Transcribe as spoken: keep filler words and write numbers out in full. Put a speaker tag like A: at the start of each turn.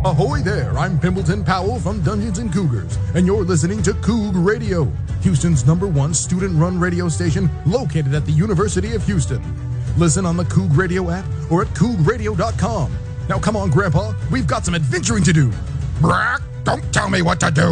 A: Ahoy there, I'm Pimbleton Powell from Dungeons and Cougars, and you're listening to Coug Radio, Houston's number one student-run radio station located at the University of Houston. Listen on the Coug Radio app or at coug radio dot com. Now come on, Grandpa, we've got some adventuring to do.
B: Brock, don't tell me what to do.